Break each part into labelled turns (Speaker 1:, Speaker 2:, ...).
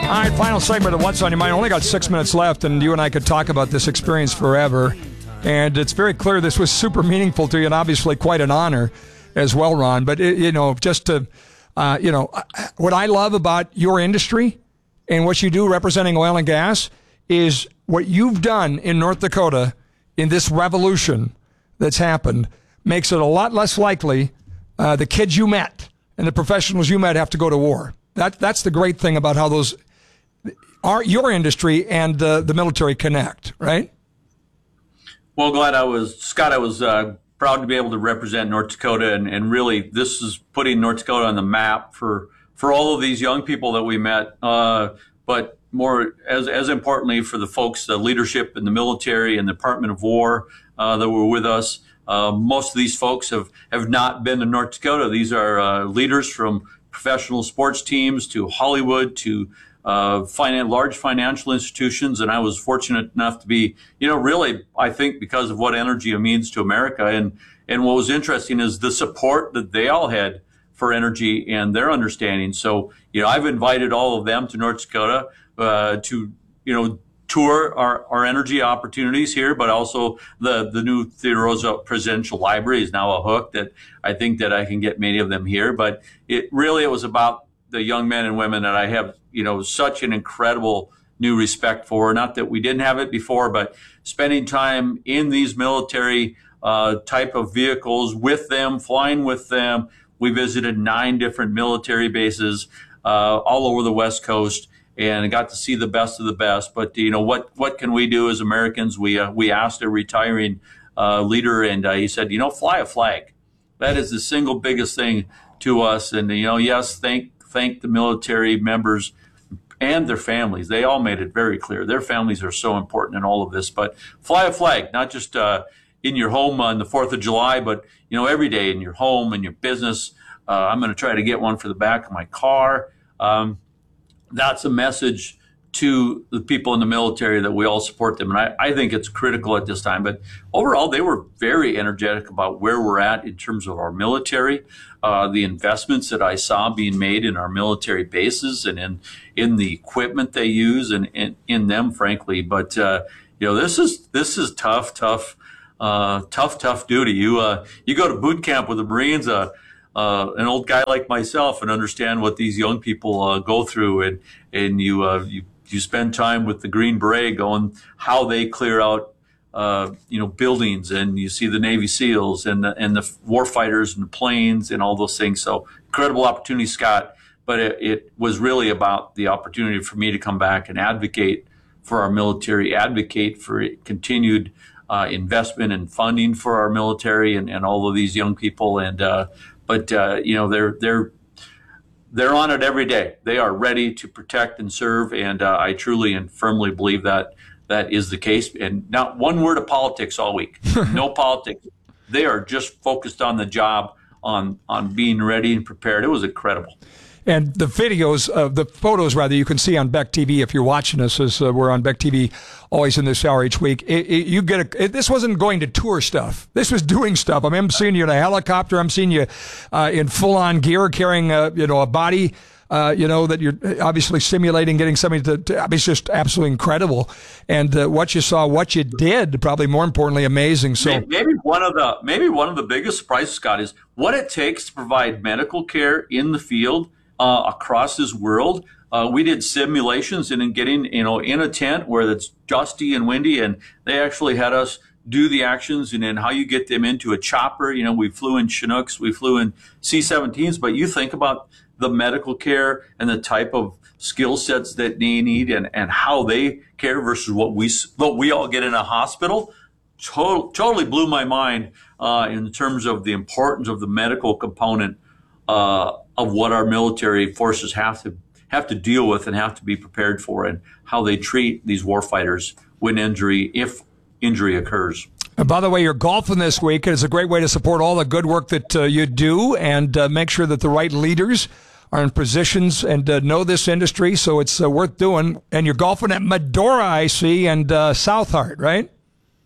Speaker 1: All right, final segment of What's on Your Mind. Only got 6 minutes left, and you and I could talk about this experience forever. And it's very clear this was super meaningful to you, and obviously quite an honor as well, Ron. But, just to, what I love about your industry and what you do representing oil and gas is what you've done in North Dakota in this revolution that's happened makes it a lot less likely the kids you met and the professionals you met have to go to war. That's the great thing about how those your industry and the military connect, right?
Speaker 2: Well, I was proud to be able to represent North Dakota, and really this is putting North Dakota on the map for all of these young people that we met, but more as importantly for the folks, the leadership in the military and the Department of War that were with us. Most of these folks have not been to North Dakota. These are leaders from professional sports teams to Hollywood to large financial institutions, and I was fortunate enough to be, really, I think because of what Energia means to America, and what was interesting is the support that they all had for energy and their understanding. So, I've invited all of them to North Dakota to, tour our energy opportunities here, but also the new Theodore Roosevelt Presidential Library is now a hook that I think that I can get many of them here. But it was about the young men and women that I have, such an incredible new respect for. Not that we didn't have it before, but spending time in these military type of vehicles with them, flying with them. We visited 9 different military bases all over the West Coast and got to see the best of the best. But, what can we do as Americans? We asked a retiring leader, and he said, fly a flag. That is the single biggest thing to us. And, yes, thank the military members and their families. They all made it very clear. Their families are so important in all of this. But fly a flag, not just in your home on the 4th of July, but, every day in your home, in your business. I'm going to try to get one for the back of my car. That's a message to the people in the military that we all support them. And I think it's critical at this time. But overall, they were very energetic about where we're at in terms of our military, the investments that I saw being made in our military bases and in the equipment they use and in them, frankly. But, this is tough duty. You go to boot camp with the Marines, an old guy like myself, and understand what these young people go through, and you spend time with the Green Beret going how they clear out buildings, and you see the Navy SEALs and the war fighters and the planes and all those things. So incredible opportunity, Scott. But it was really about the opportunity for me to come back and advocate for our military, advocate for continued investment and funding for our military and all of these young people. But they're on it every day. They are ready to protect and serve, and I truly and firmly believe that is the case. And not one word of politics all week. No politics. They are just focused on the job, on being ready and prepared. It was incredible.
Speaker 1: And the photos you can see on Beck TV if you're watching us, as we're on Beck TV always in this hour each week. This wasn't going to tour stuff. This was doing stuff. I'm seeing you in a helicopter. I'm seeing you in full-on gear carrying a body. That you're obviously simulating getting somebody to it's just absolutely incredible. And what you saw, what you did, probably more importantly, amazing. So
Speaker 2: maybe one of the biggest surprises, Scott, is what it takes to provide medical care in the field across this world. We did simulations and in getting in a tent where it's dusty and windy, and they actually had us do the actions and then how you get them into a chopper. We flew in Chinooks, we flew in C-17s, but you think about the medical care and the type of skill sets that they need and how they care versus what we all get in a hospital. Totally blew my mind in terms of the importance of the medical component of what our military forces have to deal with and have to be prepared for, and how they treat these warfighters if injury occurs.
Speaker 1: And by the way, you're golfing this week. It's a great way to support all the good work that you do and make sure that the right leaders are in positions and know this industry, so it's worth doing. And you're golfing at Medora, I see, and South Heart, right?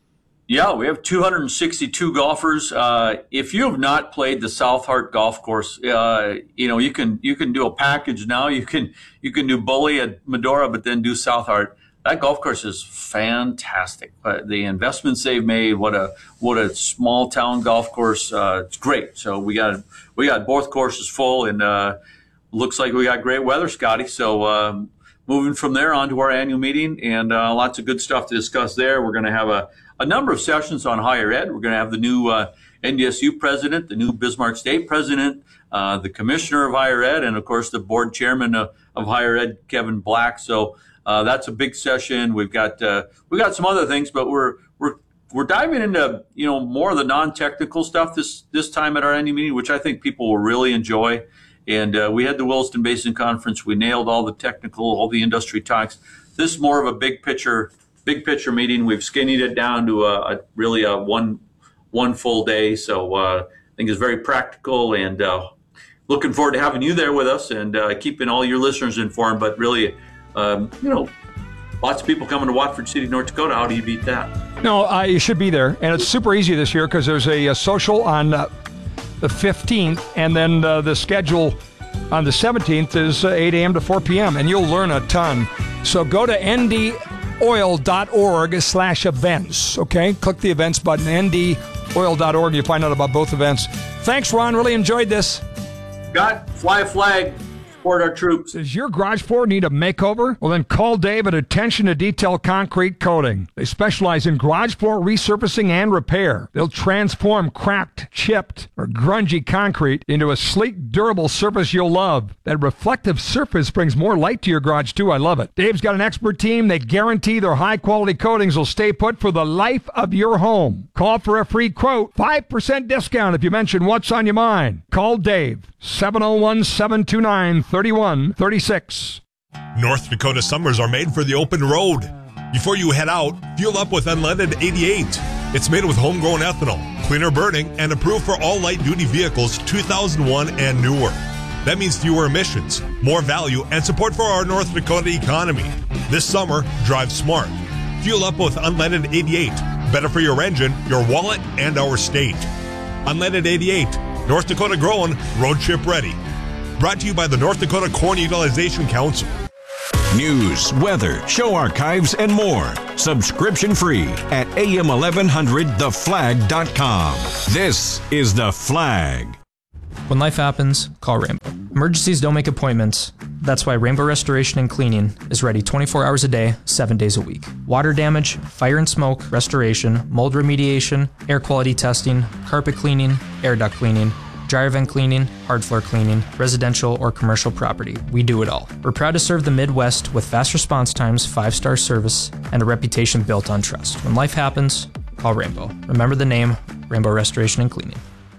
Speaker 2: Yeah, we have 262 golfers. If you have not played the South Hart Golf Course, you can do a package now. You can do Bully at Medora, but then do South Hart. That golf course is fantastic. The investments they've made, what a small town golf course. It's great. So we got both courses full, and looks like we got great weather, Scotty. So moving from there on to our annual meeting, and lots of good stuff to discuss there. We're going to have a number of sessions on higher ed. We're going to have the new NDSU president, the new Bismarck State president, the commissioner of higher ed, and of course the board chairman of higher ed, Kevin Black. So that's a big session. We've got some other things, but we're diving into more of the non-technical stuff this time at our annual meeting, which I think people will really enjoy. And we had the Williston Basin Conference. We nailed all the technical, all the industry talks. This is more of a big picture meeting. We've skinnied it down to a one full day. So I think it's very practical, and looking forward to having you there with us and keeping all your listeners informed. But really, lots of people coming to Watford City, North Dakota. How do you beat that?
Speaker 1: No, you should be there. And it's super easy this year because there's a social on the 15th, and then the schedule on the 17th is 8 a.m. to 4 p.m., and you'll learn a ton. So go to ndoil.org/events, okay? Click the events button, ndoil.org. You find out about both events. Thanks, Ron. Really enjoyed this.
Speaker 2: Scott, fly a flag. Support our troops.
Speaker 1: Does your garage floor need a makeover? Well, then call Dave at Attention to Detail Concrete Coating. They specialize in garage floor resurfacing and repair. They'll transform cracked, chipped, or grungy concrete into a sleek, durable surface you'll love. That reflective surface brings more light to your garage, too. I love it. Dave's got an expert team. They guarantee their high-quality coatings will stay put for the life of your home. Call for a free quote. 5% discount if you mention what's on your mind. Call Dave. 701-729-3136.
Speaker 3: North Dakota summers are made for the open road. Before you head out, fuel up with Unleaded 88. It's made with homegrown ethanol, cleaner burning, and approved for all light-duty vehicles 2001 and newer. That means fewer emissions, more value, and support for our North Dakota economy. This summer, drive smart. Fuel up with Unleaded 88. Better for your engine, your wallet, and our state. Unleaded 88. North Dakota grown, road trip ready. Brought to you by the North Dakota Corn Utilization Council.
Speaker 4: News, weather, show archives, and more. Subscription free at am1100theflag.com. This is The Flag.
Speaker 5: When life happens, call Rainbow. Emergencies don't make appointments. That's why Rainbow Restoration and Cleaning is ready 24 hours a day, 7 days a week. Water damage, fire and smoke restoration, mold remediation, air quality testing, carpet cleaning, air duct cleaning, dryer vent cleaning, hard floor cleaning, residential or commercial property. We do it all. We're proud to serve the Midwest with fast response times, 5-star service, and a reputation built on trust. When life happens, call Rainbow. Remember the name, Rainbow Restoration and Cleaning.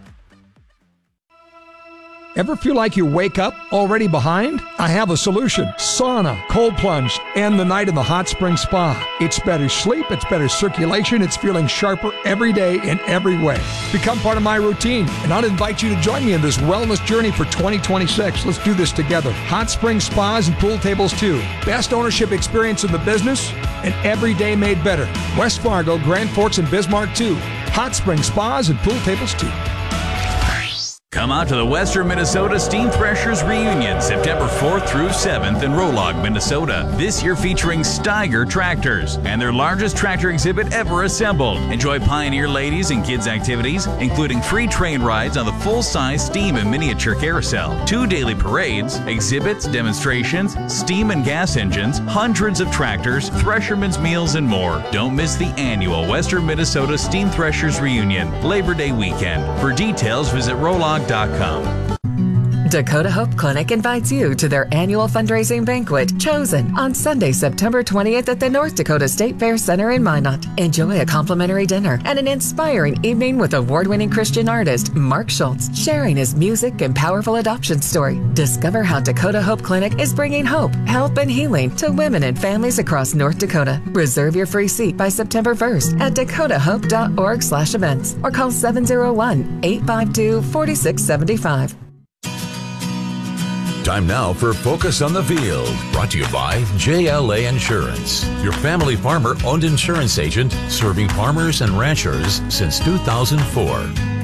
Speaker 1: Ever feel like you wake up already behind? I have a solution. Sauna, cold plunge, and the night in the hot spring spa. It's better sleep, it's better circulation, it's feeling sharper every day in every way. Become part of my routine, and I'll invite you to join me in this wellness journey for 2026. Let's do this together. Hot spring spas and pool tables too. Best ownership experience in the business, and every day made better. West Fargo, Grand Forks, and Bismarck too. Hot spring spas and pool tables too.
Speaker 6: Come out to the Western Minnesota Steam Threshers Reunion, September 4th through 7th in Rolog, Minnesota. This year featuring Steiger tractors and their largest tractor exhibit ever assembled. Enjoy Pioneer ladies and kids activities, including free train rides on the full-size steam and miniature carousel, 2 daily parades, exhibits, demonstrations, steam and gas engines, hundreds of tractors, threshermen's meals, and more. Don't miss the annual Western Minnesota Steam Threshers Reunion, Labor Day weekend. For details, visit Rolog.com.
Speaker 7: Dakota Hope Clinic invites you to their annual fundraising banquet, Chosen, on Sunday, September 20th at the North Dakota State Fair Center in Minot. Enjoy a complimentary dinner and an inspiring evening with award-winning Christian artist Mark Schultz, sharing his music and powerful adoption story. Discover how Dakota Hope Clinic is bringing hope, help, and healing to women and families across North Dakota. Reserve your free seat by September 1st at dakotahope.org/events or call 701-852-4675.
Speaker 8: Time now for Focus on the Field, brought to you by JLA Insurance, your family farmer-owned insurance agent serving farmers and ranchers since 2004.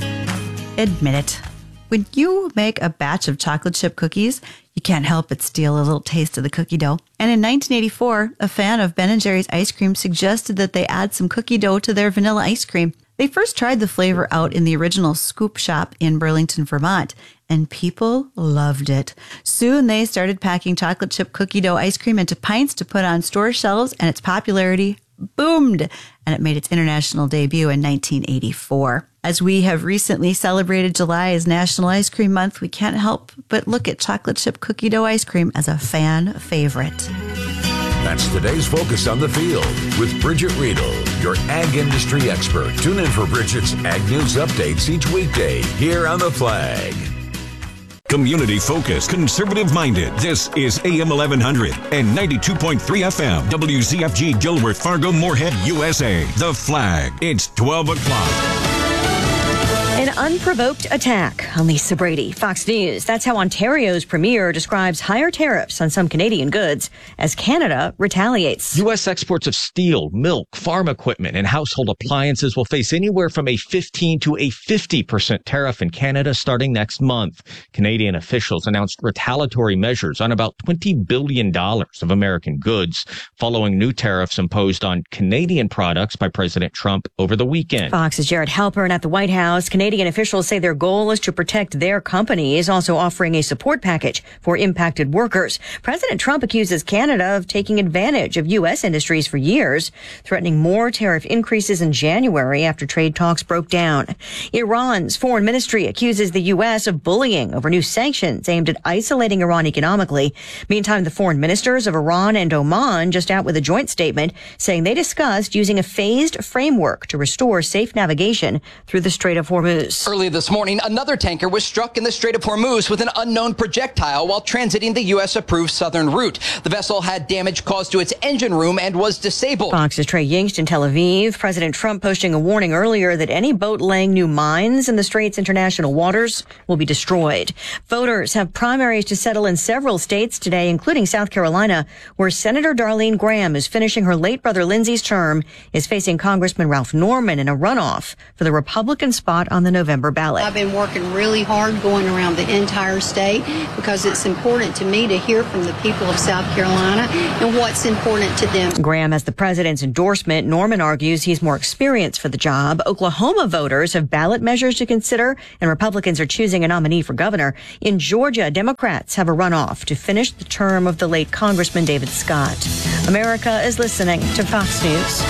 Speaker 9: Admit it. When you make a batch of chocolate chip cookies, you can't help but steal a little taste of the cookie dough. And in 1984, a fan of Ben & Jerry's ice cream suggested that they add some cookie dough to their vanilla ice cream. They first tried the flavor out in the original Scoop Shop in Burlington, Vermont, and people loved it. Soon they started packing chocolate chip cookie dough ice cream into pints to put on store shelves, and its popularity boomed, and it made its international debut in 1984. As we have recently celebrated July as National Ice Cream Month, we can't help but look at chocolate chip cookie dough ice cream as a fan favorite.
Speaker 8: That's today's Focus on the Field with Bridget Riedel, your ag industry expert. Tune in for Bridget's Ag News updates each weekday here on The Flag.
Speaker 4: Community focused, conservative minded. This is AM 1100 and 92.3 FM. WZFG Gilbert, Fargo, Moorhead, USA. The Flag. It's 12 o'clock.
Speaker 10: An unprovoked attack. I'm Lisa Brady, Fox News. That's how Ontario's premier describes higher tariffs on some Canadian goods as Canada retaliates.
Speaker 11: U.S. exports of steel, milk, farm equipment, and household appliances will face anywhere from a 15 to a 50% tariff in Canada starting next month. Canadian officials announced retaliatory measures on about $20 billion of American goods following new tariffs imposed on Canadian products by President Trump over the weekend.
Speaker 10: Fox's Jared Halpern at the White House. Canadian officials say their goal is to protect their companies, also offering a support package for impacted workers. President Trump accuses Canada of taking advantage of U.S. industries for years, threatening more tariff increases in January after trade talks broke down. Iran's foreign ministry accuses the U.S. of bullying over new sanctions aimed at isolating Iran economically. Meantime, the foreign ministers of Iran and Oman just out with a joint statement saying they discussed using a phased framework to restore safe navigation through the Strait of Hormuz.
Speaker 12: Early this morning, another tanker was struck in the Strait of Hormuz with an unknown projectile while transiting the U.S.-approved southern route. The vessel had damage caused to its engine room and was disabled.
Speaker 10: Fox's Trey Yingst in Tel Aviv. President Trump posting a warning earlier that any boat laying new mines in the Strait's international waters will be destroyed. Voters have primaries to settle in several states today, including South Carolina, where Senator Darlene Graham, who's finishing her late brother Lindsey's term, is facing Congressman Ralph Norman in a runoff for the Republican spot on the November ballot.
Speaker 13: I've been working really hard going around the entire state because it's important to me to hear from the people of South Carolina and what's important to them.
Speaker 10: Graham has the president's endorsement. Norman argues he's more experienced for the job. Oklahoma voters have ballot measures to consider, and Republicans are choosing a nominee for governor. In Georgia, Democrats have a runoff to finish the term of the late Congressman David Scott. America is listening to Fox News.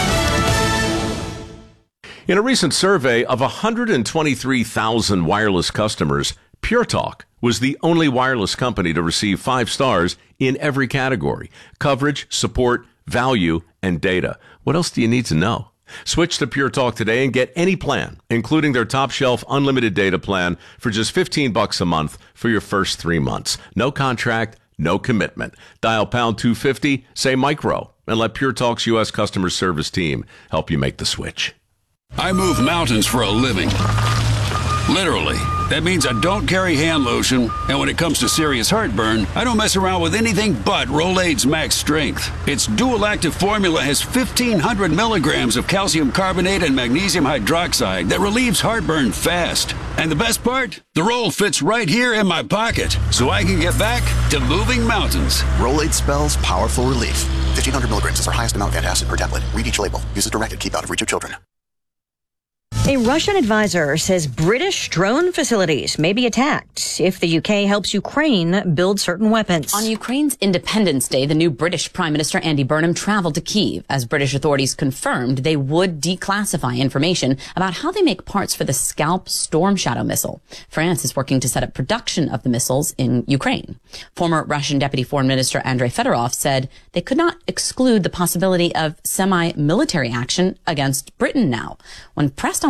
Speaker 14: In a recent survey of 123,000 wireless customers, Pure Talk was the only wireless company to receive 5 stars in every category: coverage, support, value, and data. What else do you need to know? Switch to Pure Talk today and get any plan, including their top shelf unlimited data plan for just $15 a month for your first 3 months. No contract, no commitment. Dial pound 250, say micro, and let Pure Talk's U.S. customer service team help you make the switch.
Speaker 15: I move mountains for a living. Literally. That means I don't carry hand lotion, and when it comes to serious heartburn, I don't mess around with anything but Rolaids Max Strength. Its dual active formula has 1,500 milligrams of calcium carbonate and magnesium hydroxide that relieves heartburn fast. And the best part? The roll fits right here in my pocket, so I can get back to moving mountains.
Speaker 16: Rolaids spells powerful relief. 1,500 milligrams is our highest amount of antacid per tablet. Read each label. Use as directed. Keep out of reach of children.
Speaker 10: A Russian advisor says British drone facilities may be attacked if the UK helps Ukraine build certain weapons.
Speaker 17: On Ukraine's Independence Day, the new British Prime Minister Andy Burnham traveled to Kyiv as British authorities confirmed they would declassify information about how they make parts for the Scalp Storm Shadow missile. France is working to set up production of the missiles in Ukraine. Former Russian Deputy Foreign Minister Andrei Fedorov said they could not exclude the possibility of semi-military action against Britain now. When pressed on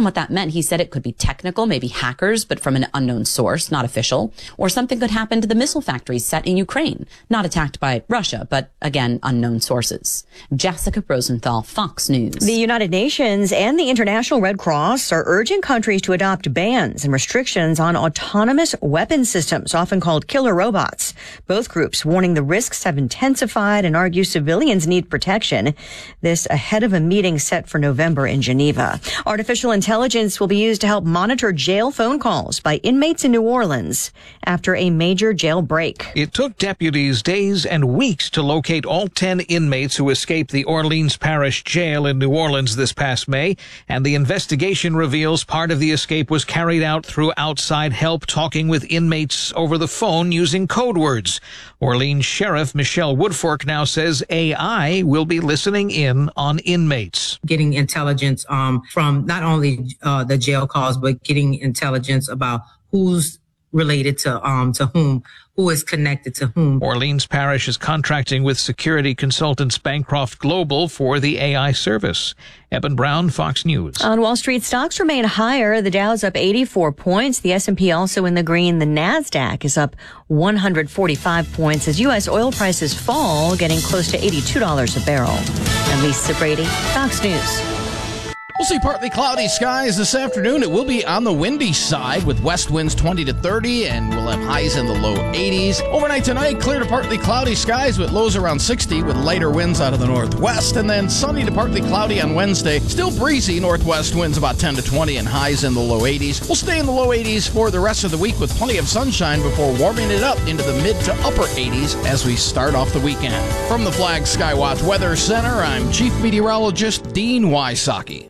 Speaker 17: on what that meant, he said it could be technical, maybe hackers, but from an unknown source, not official, or something could happen to the missile factories set in Ukraine, not attacked by Russia, but again, unknown sources. Jessica Rosenthal, Fox News.
Speaker 10: The United Nations and the International Red Cross are urging countries to adopt bans and restrictions on autonomous weapon systems, often called killer robots. Both groups warning the risks have intensified and argue civilians need protection. This ahead of a meeting set for November in Geneva. Artificial intelligence will be used to help monitor jail phone calls by inmates in New Orleans after a major jailbreak.
Speaker 18: It took deputies days and weeks to locate all 10 inmates who escaped the Orleans Parish Jail in New Orleans this past May, and the investigation reveals part of the escape was carried out through outside help talking with inmates over the phone using code words. Orleans Sheriff Michelle Woodfork now says AI will be listening in on inmates.
Speaker 19: Getting intelligence from not only the jail calls, but getting intelligence about who's related to whom, who is connected to whom.
Speaker 18: Orleans Parish is contracting with security consultants Bancroft Global for the AI service. Eben Brown, Fox News.
Speaker 10: On Wall Street, stocks remain higher. The Dow's up 84 points. The S&P also in the green. The Nasdaq is up 145 points as U.S. oil prices fall, getting close to $82 a barrel. And Lisa Brady, Fox News.
Speaker 20: We'll see partly cloudy skies this afternoon. It will be on the windy side with west winds 20 to 30, and we'll have highs in the low 80s. Overnight tonight, clear to partly cloudy skies with lows around 60 with lighter winds out of the northwest, and then sunny to partly cloudy on Wednesday. Still breezy, northwest winds about 10 to 20 and highs in the low 80s. We'll stay in the low 80s for the rest of the week with plenty of sunshine before warming it up into the mid to upper 80s as we start off the weekend. From the Flag Skywatch Weather Center, I'm Chief Meteorologist Dean Wysocki.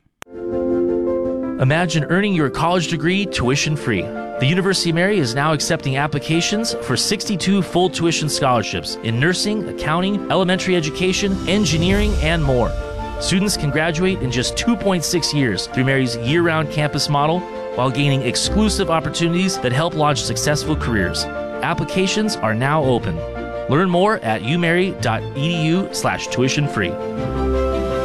Speaker 21: Imagine earning your college degree tuition-free. The University of Mary is now accepting applications for 62 full tuition scholarships in nursing, accounting, elementary education, engineering, and more. Students can graduate in just 2.6 years through Mary's year-round campus model while gaining exclusive opportunities that help launch successful careers. Applications are now open. Learn more at umary.edu/tuition-free.